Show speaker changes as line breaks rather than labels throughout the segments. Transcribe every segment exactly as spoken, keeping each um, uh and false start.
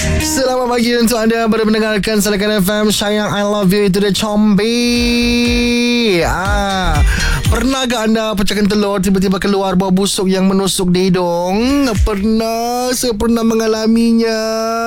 Selamat pagi untuk anda baru mendengarkan Sarakan F M. Sayang, I love you, itu dia Combi. Ah, pernah ke anda pecahkan telur, tiba-tiba keluar bau busuk yang menusuk di hidung? Pernah, saya pernah mengalaminya.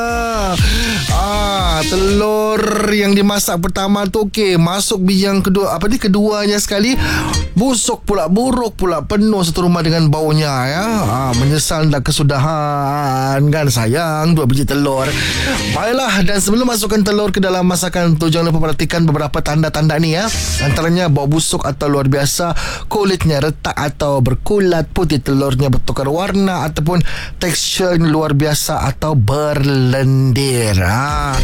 Ah, telur yang dimasak pertama tu okey, masuk biji yang kedua, apa ni, keduanya sekali busuk pula, buruk pula, penuh satu rumah dengan baunya ya. Ah, menyesal dah kesudahan kan, sayang dua biji telur. Baiklah, dan sebelum masukkan telur ke dalam masakan tu, jangan lupa perhatikan beberapa tanda-tanda ni ya. Antaranya bau busuk atau luar biasa, kulitnya retak atau berkulat, putih telurnya bertukar warna, ataupun tekstur luar biasa atau berlendir. Ha.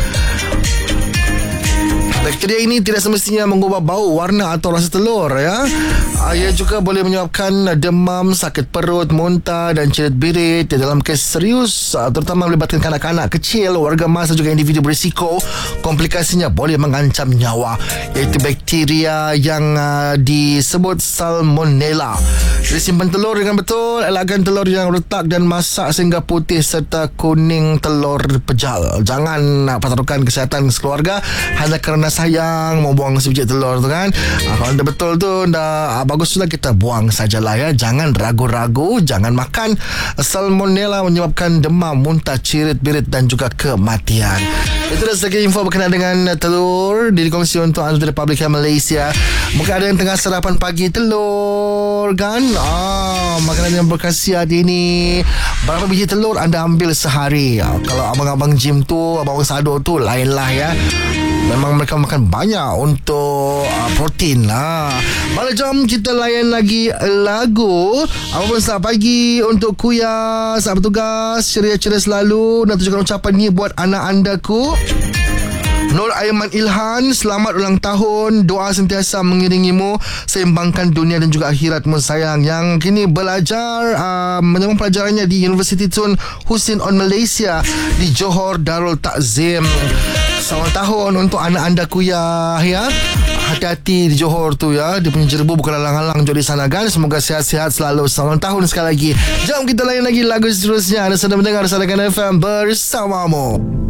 Bakteria ini tidak semestinya mengubah bau, warna atau rasa telur ya. Ia juga boleh menyebabkan demam, sakit perut, muntah dan cerit-birit. Dalam kes serius, terutama melibatkan kanak-kanak kecil, warga emas dan juga individu berisiko, komplikasinya boleh mengancam nyawa, iaitu bakteria yang uh, disebut Salmonella. Jadi simpan telur dengan betul, elakkan telur yang retak dan masak sehingga putih serta kuning telur pejal. Jangan uh, pertaruhkan kesihatan sekeluarga hanya kerana sayang mau buang sebiji telur tu kan. uh, Kalau dah betul tu dah uh, baguslah kita buang sajalah ya. Jangan ragu-ragu, jangan makan. Salmonella menyebabkan demam, muntah, cirit-birit dan juga kematian. Itulah sedikit info berkenaan dengan telur dikongsi untuk anda dari Republik Malaysia. Mungkin ada yang tengah sarapan pagi telur kan. Ah, makanan yang berkhasiat ini. Berapa biji telur anda ambil sehari? Ah, kalau abang-abang gym tu, abang-abang sado tu lain lah ya. Memang mereka makan banyak untuk uh, protein lah. Malah jom kita layan lagi lagu. Apa pun selamat pagi untuk Kuya, sahabat tugas, ceria-ceria selalu. Dan tujukan ucapan ni buat anak andaku Nur Aiman Ilhan, selamat ulang tahun. Doa sentiasa mengiringimu, seimbangkan dunia dan juga akhiratmu sayang. Yang kini belajar uh, menyambung pelajarannya di Universiti Tun Hussein On Malaysia di Johor Darul Takzim. Selamat tahun untuk anak anda Kuya ya. Hati-hati di Johor tu ya. Dia punya jerebu bukan alang-alang jauh di sana kan. Semoga sihat-sihat selalu. Selamat tahun sekali lagi. Jom kita layan lagi lagu seterusnya. Anda sedang mendengar Sarakan F M bersamamu.